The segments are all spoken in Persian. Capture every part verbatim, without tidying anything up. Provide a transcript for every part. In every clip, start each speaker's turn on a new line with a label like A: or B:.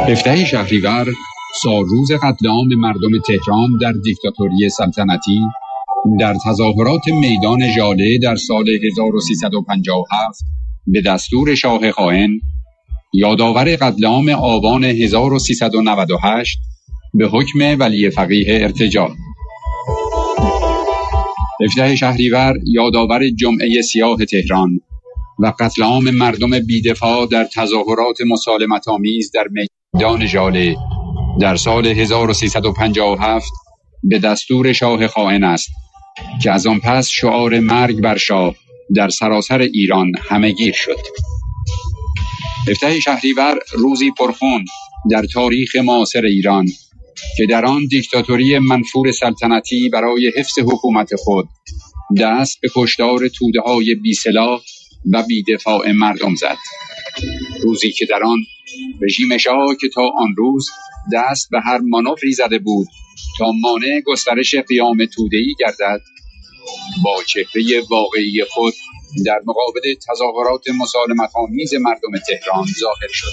A: هفدهم شهریور، سالروز قتل عام مردم تهران در دیکتاتوری سلطنتی، در تظاهرات میدان ژاله در سال هزار و سیصد و پنجاه و هفت به دستور شاه خائن، یادآور قتل عام آبان هزار و سیصد و نود و هشت به حکم ولی فقیه ارتجاع. هفدهم شهریور یادآور جمعه سیاه تهران و قتل عام مردم بی‌دفاع در تظاهرات مسالمت‌آمیز در میدان ژاله در سال هزار و سیصد و پنجاه و هفت به دستور شاه خائن است که از آن پس شعار مرگ بر شاه در سراسر ایران همه‌گیر شد. هفدهم شهریور روزی پرخون در تاریخ معاصر ایران که در آن دیکتاتوری منفور سلطنتی برای حفظ حکومت خود دست به کشتار توده‌های بی‌سلاح و بی‌دفاع مردم زد. روزی که در آن رژیم شاه که تا آن روز دست به هر مانوری زده بود تا مانع گسترش قیام توده‌ای گردد، با چهره واقعی خود در مقابل تظاهرات مسالمت‌آمیز مردم تهران ظاهر شد.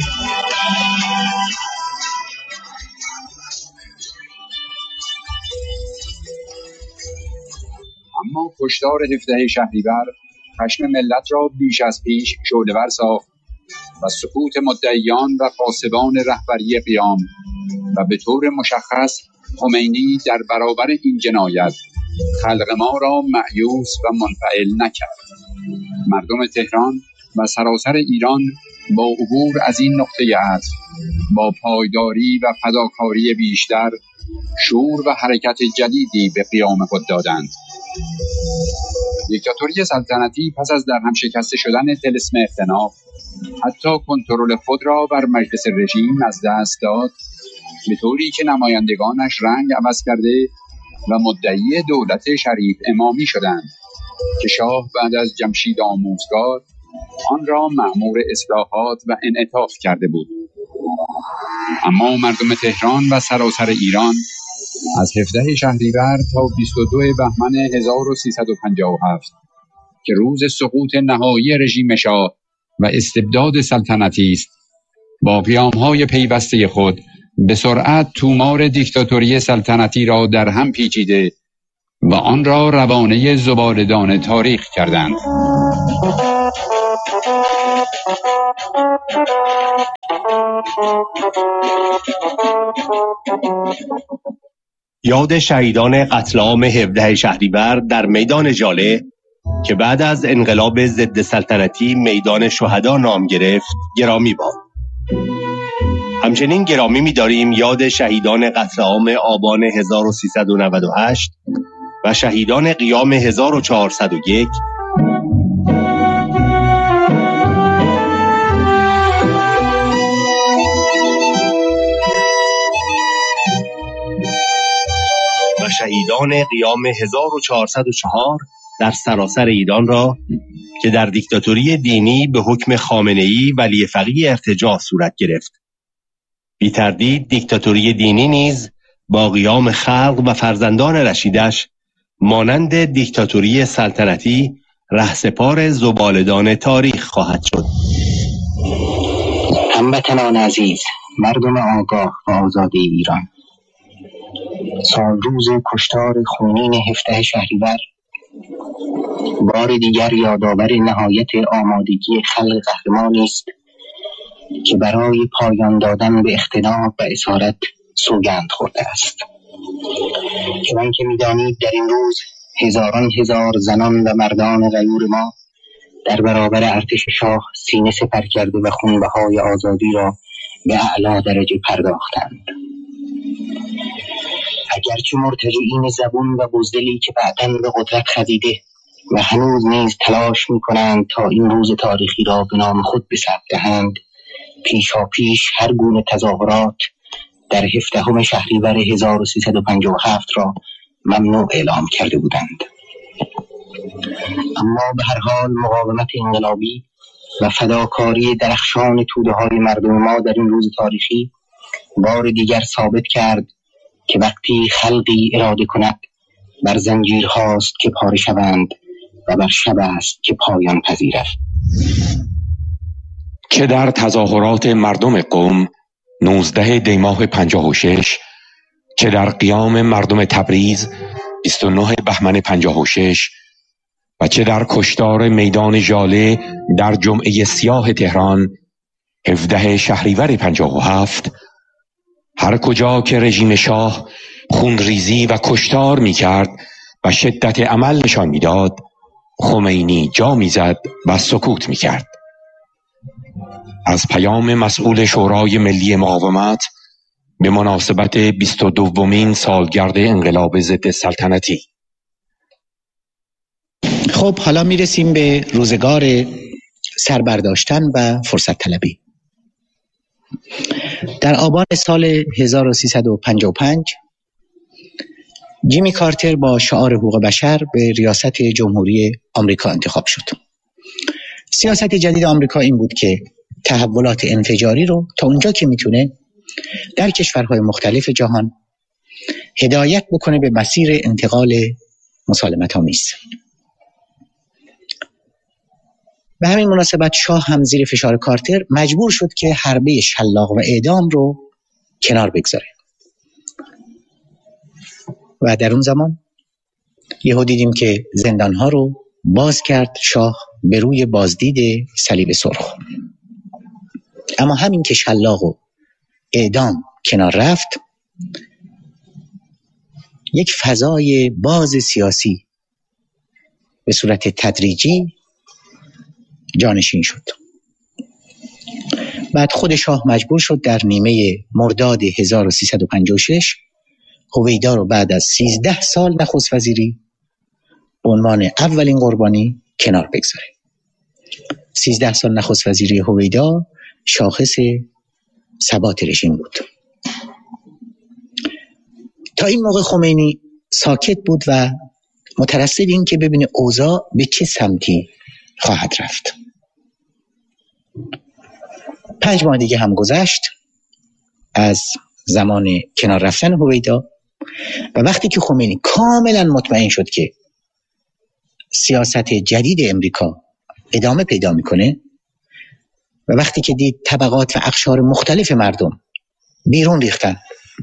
A: اما کشتار هفدهم شهریور خشم ملت را بیش از پیش شعله‌ور ساخت و سقوط مدعیان و غاصبان رهبری قیام و به طور مشخص خمینی در برابر این جنایت خلق ما را مأیوس و منفعل نکرد. مردم تهران و سراسر ایران با عبور از این نقطه عطف، با پایداری و فداکاری بیشتر، شور و حرکت جدیدی به قیام خود دادند. دیکتاتوری سلطنتی پس از در هم شکسته شدن طلسم اختناق حتی کنترل خود را بر مجلس رژیم از دست داد، به طوری که نمایندگانش رنگ عوض کرده و مدعی دولت شریف امامی شدند که شاه بعد از جمشید آموزگار آن را مأمور اصلاحات و انعطاف کرده بود. اما مردم تهران و سراسر ایران از هفدهم شهریور تا بیست و دوم بهمن هزار و سیصد و پنجاه و هفت که روز سقوط نهایی رژیم شاه و استبداد سلطنتی است، با قیام‌های پیوسته خود به سرعت تومار دیکتاتوری سلطنتی را در هم پیچیده و آن را روانه زباله‌دان تاریخ کردند.
B: یاد شهیدان قتل عام هفدهم شهریور در میدان ژاله که بعد از انقلاب ضد سلطنتی میدان شهدا نام گرفت گرامی باد. همچنین گرامی می‌داریم یاد شهیدان قتل عام آبان هزار و سیصد و نود و هشت و شهیدان قیام هزار و چهارصد و یک و شهیدان قیام هزار و چهارصد و چهار در سراسر ایران را که در دیکتاتوری دینی به حکم خامنه‌ای ولی فقیه ارتجاع صورت گرفت. بی تردید دیکتاتوری دینی نیز با قیام خلق و فرزندان رشیدش مانند دیکتاتوری سلطنتی رهسپار زباله‌دان تاریخ خواهد شد.
C: هموطنان عزیز، مردم آگاه و آزاد ایران، سال روز کشتار خونین هفدهم شهریور بار دیگر یادآور نهایت آمادگی خلق قهرمانی است که برای پایان دادن به اختناق و اسارت سوگند خورده است. چنان که می‌دانید در این روز هزاران هزار زنان و مردان غیور ما در برابر ارتش شاه سینه سپر کرده و خونبهای آزادی را به اعلی درجه پرداختند. اگرچه مرتجعین زبون و بزدلی که بعداً به قدرت خزیده و هنوز نیز تلاش می‌کنند تا این روز تاریخی را به نام خود به ثبت دهند، پیشا پیش هر گونه تظاهرات در هفدهم شهریور هزار و سیصد و پنجاه و هفت را ممنوع اعلام کرده بودند. اما به هر حال مقاومت انقلابی و فداکاری درخشان توده‌های مردم ما در این روز تاریخی بار دیگر ثابت کرد که وقتی خلقی اراده کند بر زنجیر هاست که پاره شوند و بر شب است که پایان پذیرد.
D: که در تظاهرات مردم قم نوزده دی ماه پنجاه و شش که در قیام مردم تبریز بیست و نه بهمن پنجاه و شش و چه در کشتار میدان ژاله در جمعه سیاه تهران هفده شهریور پنجاه و هفت، هر کجا که رژیم شاه خونریزی و کشتار می کرد و شدت عمل نشان می داد، خمینی جا می زد و سکوت می کرد. از پیام مسئول شورای ملی مقاومت به مناسبت بیست و دومین سالگرد انقلاب ضد سلطنتی.
E: خب حالا میرسیم به روزگار سربرداشتن و فرصت طلبی. در آبان سال هزار و سیصد و پنجاه و پنج جیمی کارتر با شعار حقوق بشر به ریاست جمهوری آمریکا انتخاب شد. سیاست جدید آمریکا این بود که تحولات انفجاری رو تا اونجا که میتونه در کشورهای مختلف جهان هدایت بکنه به مسیر انتقال مسالمت آمیز. به همین مناسبت شاه هم زیر فشار کارتر مجبور شد که حربه شلاق و اعدام رو کنار بگذاره و در اون زمان یهو دیدیم که زندانها رو باز کرد شاه به روی بازدید صلیب سرخ. اما همین که شلاق و اعدام کنار رفت، یک فضای باز سیاسی به صورت تدریجی جانشین شد. بعد خود شاه مجبور شد در نیمه مرداد هزار و سیصد و پنجاه و شش هویدا رو بعد از سیزده سال نخست وزیری به عنوان اولین قربانی کنار بگذاره. سیزده سال نخست وزیری هویدا شاخص ثبات رژیم بود. تا این موقع خمینی ساکت بود و مترصد این که ببینه اوضاع به چه سمتی خواهد رفت. پنج ماه دیگه هم گذشت از زمان کنار رفتن هویدا و وقتی که خمینی کاملا مطمئن شد که سیاست جدید امریکا ادامه پیدا میکنه و وقتی که دید طبقات و اقشار مختلف مردم بیرون ریختن،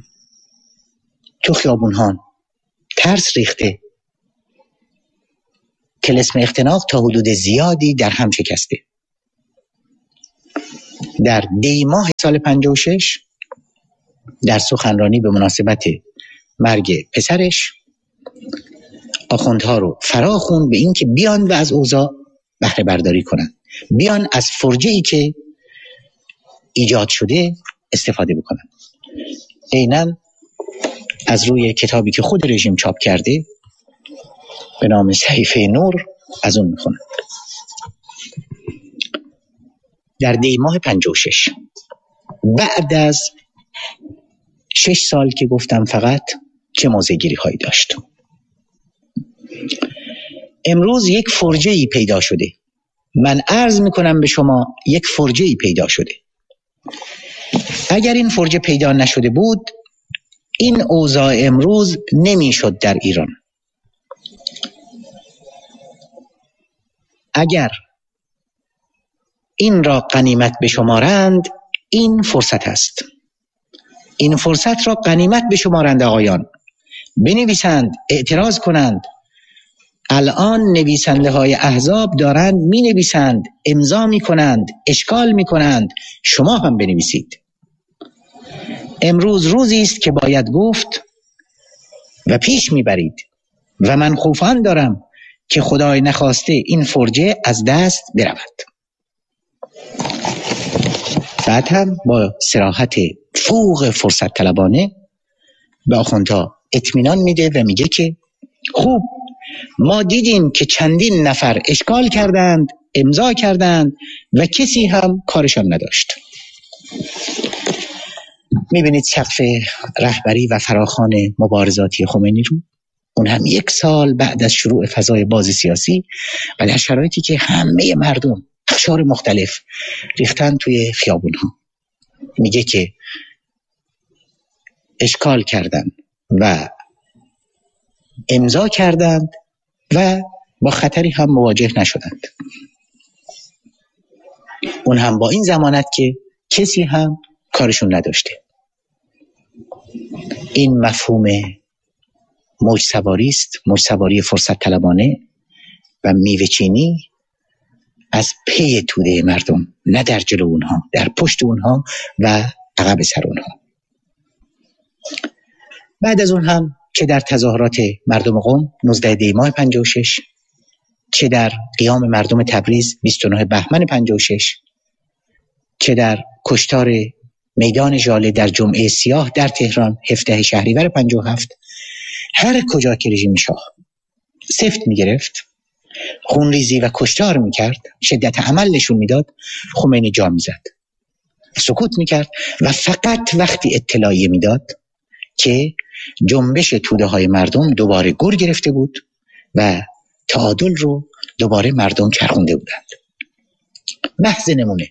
E: تو خیابونها ترس ریخته، طلسم اختناق تا حدود زیادی در هم شکسته، در دی ماه سال پنجاه و شش در سخنرانی به مناسبت مرگ پسرش آخوندها رو فرا خوند به این که بیان و از اوضاع بهره برداری کنن، بیان از فرجه‌ای که ایجاد شده استفاده بکنن. عیناً از روی کتابی که خود رژیم چاپ کرده به نام صحیفه نور از اون میخونن. در دی ماه پنجاه و شش بعد از شش سال که گفتم فقط چه موضع‌گیری هایی داشت، امروز یک فرجه‌ای پیدا شده. من عرض میکنم به شما یک فرجه‌ای پیدا شده. اگر این فرجه پیدا نشده بود این اوضاع امروز نمیشد در ایران. اگر این را غنیمت بشمارند این فرصت است. این فرصت را غنیمت بشمارند آقایان، بنویسند، اعتراض کنند. الان نویسنده های احزاب دارند می نویسند، امضا می کنند، اشکال می کنند. شما هم بنویسید. امروز روزی است که باید گفت و پیش می برید و من خوفان دارم که خدای نخواسته این فرجه از دست برود. بعد هم با صراحت فوق فرصت طلبانه به آخوندها اطمینان میده و میگه که خوب ما دیدیم که چندین نفر اشکال کردند، امضا کردند و کسی هم کارشان نداشت. میبینید سقف رهبری و فراخوان مبارزاتی خمینی رو، اون هم یک سال بعد از شروع فضای باز سیاسی و در شرایطی که همه مردم اقشار مختلف ریختن توی خیابونها، میگه که اشکال کردند و امضا کردند و با خطری هم مواجه نشدند. اون هم با این ضمانت که کسی هم کارشون نداشته. این مفهوم موج سواری است، موج سواری فرصت طلبانه و میوه چینی از پی توده مردم، نه در جلو اونها، در پشت اونها و عقب سر اونها. بعد از اون هم چه در تظاهرات مردم قم نوزده دی ماه پنجاه و شش، چه در قیام مردم تبریز بیست و نه بهمن پنجاه و شش، چه در کشتار میدان ژاله در جمعه سیاه در تهران هفدهم شهریور پنجاه و هفت، هر کجا که رژیم شاه سفت میگرفت، خونریزی و کشتار میکرد، شدت عمل نشون میداد، خمینی جا میزد، سکوت میکرد و فقط وقتی اطلاعیه میداد که جنبش توده های مردم دوباره گر گرفته بود و تعادل رو دوباره مردم چرخونده بودند. محض نمونه،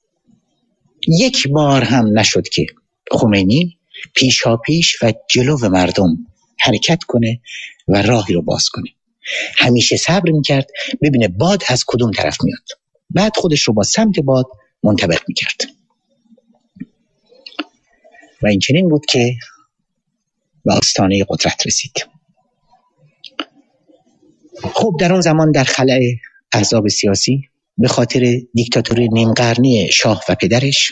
E: یک بار هم نشد که خمینی پیشا پیش و جلو مردم حرکت کنه و راهی رو باز کنه. همیشه صبر میکرد ببینه باد از کدوم طرف میاد، بعد خودش رو با سمت باد منطبق میکرد. و این چنین بود که به آستانه قدرت رسید. خب در اون زمان در خلأ احزاب سیاسی به خاطر دیکتاتوری نیم قرنی شاه و پدرش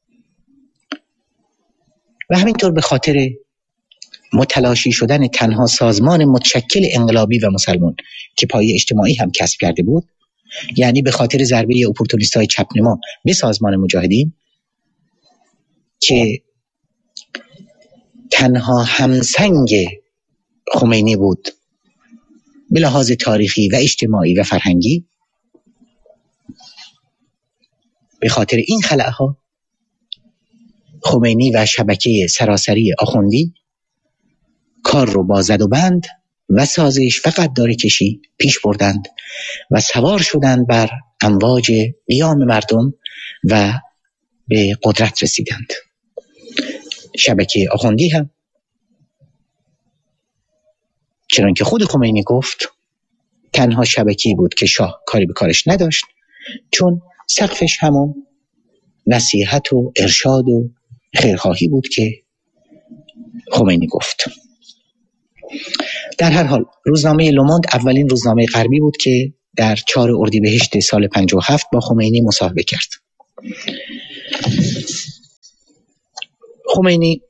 E: و همینطور به خاطر متلاشی شدن تنها سازمان متشکل انقلابی و مسلمان که پایه اجتماعی هم کسب کرده بود، یعنی به خاطر ضربه اپورتونیست‌های چپنما به سازمان مجاهدین که تنها همسنگ خمینی بود به لحاظ تاریخی و اجتماعی و فرهنگی، به خاطر این خلأها خمینی و شبکه سراسری آخوندی کار رو با زد و بند و سازش و قدردانی کشی پیش بردند و سوار شدند بر امواج قیام مردم و به قدرت رسیدند. شبکه آخوندی هم چنان که خود خمینی گفت تنها شبکه‌ای بود که شاه کاری به کارش نداشت، چون سقفش همون نصیحت و ارشاد و خیرخواهی بود که خمینی گفت. در هر حال روزنامه لوموند اولین روزنامه غربی بود که در چهارم اردیبهشت سال پنجاه و هفت با خمینی مصاحبه کرد. خمینی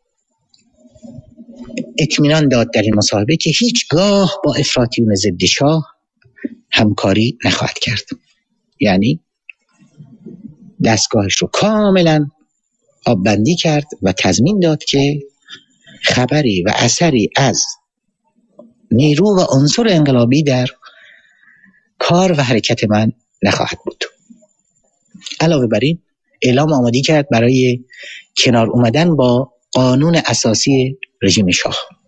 E: اطمینان داد در این مصاحبه که هیچگاه با افراطیون ضد شاه همکاری نخواهد کرد، یعنی دستگاهش رو کاملا آببندی کرد و تضمین داد که خبری و اثری از نیرو و عنصر انقلابی در کار و حرکت من نخواهد بود. علاوه بر این اعلام آمادگی کرد برای کنار اومدن با قانون اساسی رژیم شاه.